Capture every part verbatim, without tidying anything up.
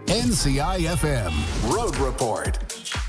N C I F M Road Report.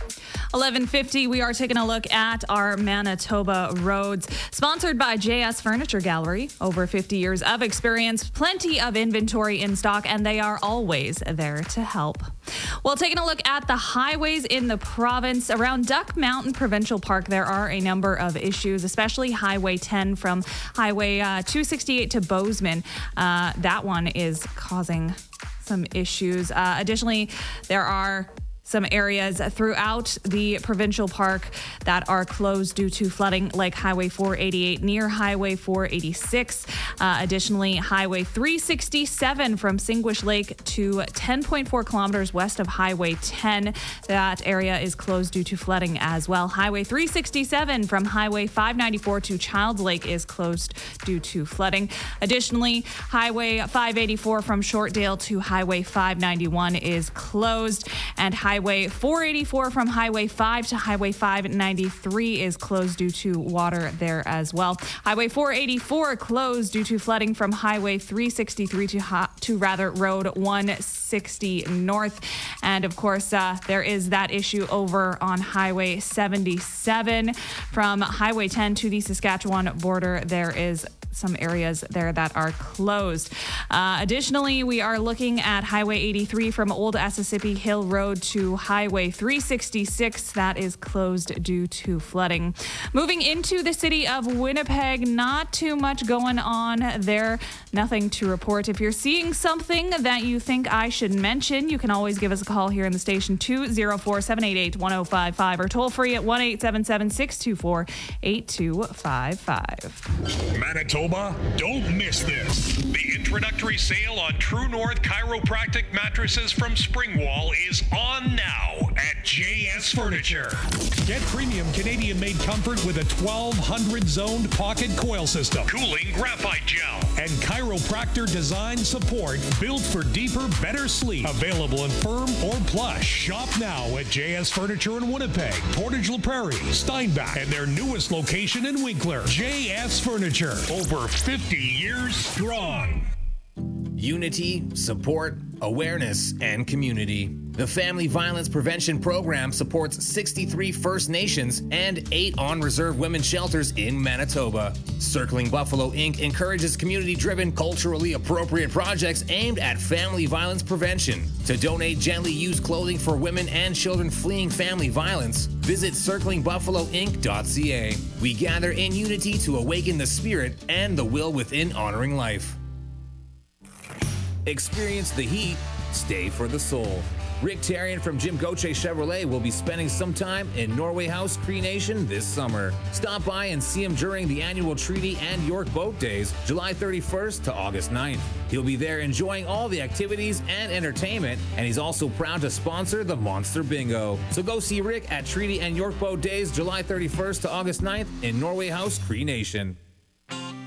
eleven fifty, we are taking a look at our Manitoba roads. Sponsored by J S Furniture Gallery. Over fifty years of experience, plenty of inventory in stock, and they are always there to help. Well, taking a look at the highways in the province, around Duck Mountain Provincial Park, there are a number of issues, especially Highway ten from Highway uh, two sixty-eight to Bozeman. Uh, that one is causing some issues. Uh, additionally, there are some areas throughout the provincial park that are closed due to flooding, like Highway four eighty-eight near Highway four eighty-six. Uh, additionally, Highway three sixty-seven from Singwish Lake to ten point four kilometers west of Highway ten. That area is closed due to flooding as well. Highway three sixty-seven from Highway five ninety-four to Childs Lake is closed due to flooding. Additionally, Highway five eighty-four from Shortdale to Highway five ninety-one is closed, and Highway Highway four eighty-four from Highway five to Highway five ninety-three is closed due to water there as well. Highway four eighty-four closed due to flooding from Highway three sixty-three to, ha- to rather Road one sixty North. And of course, uh, there is that issue over on Highway seventy-seven from Highway ten to the Saskatchewan border. There is some areas there that are closed. Uh, additionally, we are looking at Highway eighty-three from Old Assissippi Hill Road to Highway three sixty-six. That is closed due to flooding. Moving into the city of Winnipeg, not too much going on there. Nothing to report. If you're seeing something that you think I should mention, you can always give us a call here in the station, two oh four, seven eight eight, one oh five five, or toll free at one eight seven seven, six two four, eight two five five. Manitoba, don't miss this. The introductory sale on True North Chiropractic mattresses from Springwall is on now at J S Furniture. Get premium Canadian-made comfort with a twelve hundred zoned pocket coil system, Cooling graphite gel, and chiropractor design support built for deeper, better sleep. Available in firm or plush. Shop now at J S Furniture in Winnipeg, Portage La Prairie, Steinbach, and their newest location in Winkler. J S Furniture, over fifty years strong. Unity, support, awareness, and community. The Family Violence Prevention Program supports sixty-three First Nations and eight on-reserve women's shelters in Manitoba. Circling Buffalo Incorporated encourages community-driven, culturally appropriate projects aimed at family violence prevention. To donate gently used clothing for women and children fleeing family violence, visit circling buffalo inc dot c a. We gather in unity to awaken the spirit and the will within honoring life. Experience the heat, stay for the soul. Rick Tarian from Jim Gauthier Chevrolet will be spending some time in Norway House, Cree Nation this summer. Stop by and see him during the annual Treaty and York Boat Days, July thirty-first to August ninth. He'll be there enjoying all the activities and entertainment, and he's also proud to sponsor the Monster Bingo. So go see Rick at Treaty and York Boat Days, July thirty-first to August ninth in Norway House, Cree Nation.